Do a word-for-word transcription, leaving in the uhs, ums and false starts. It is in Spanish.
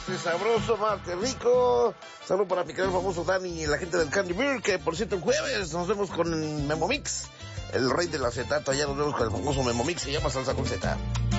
martes sabroso, martes rico. Salud para mi querido famoso Dani y la gente del Candy Beer, que por cierto el jueves nos vemos con Memo Mix, el rey del acetato. Allá nos vemos con el famoso Memo Mix, se llama Salsa con Zeta.